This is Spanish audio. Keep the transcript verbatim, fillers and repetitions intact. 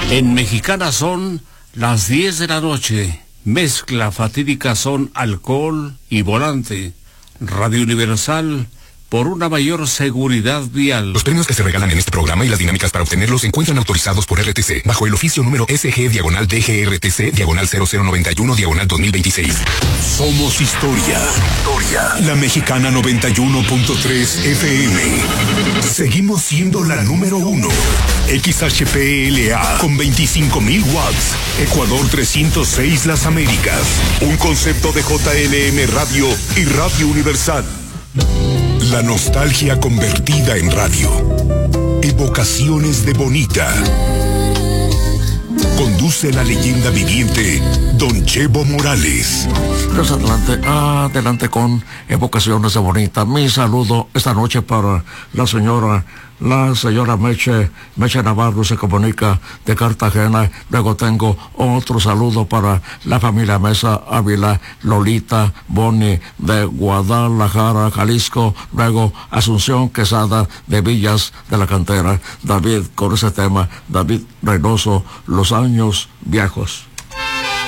En Mexicana son las diez de la noche. Mezcla fatídica son alcohol y volante. Radio Universal, por una mayor seguridad vial. Los premios que se regalan en este programa y las dinámicas para obtenerlos se encuentran autorizados por R T C, bajo el oficio número S G diagonal D G R T C diagonal cero cero noventa y uno diagonal dos mil veintiséis. Somos historia. Historia. La Mexicana noventa y uno punto tres F M. Seguimos siendo la número uno. X H P L A con veinticinco mil watts. Ecuador trescientos seis Las Américas. Un concepto de J L M Radio y Radio Universal. La nostalgia convertida en radio. Evocaciones de Bonita. Conduce la leyenda viviente Don Chevo Morales. Pues adelante, adelante con Evocaciones de Bonita. Mi saludo esta noche para la señora, la señora Meche, Meche Navarro se comunica de Cartagena. Luego tengo otro saludo para la familia Mesa Ávila, Lolita Boni de Guadalajara, Jalisco. Luego Asunción Quesada de Villas de la Cantera. David, con ese tema, David Reynoso, Los Años Viejos.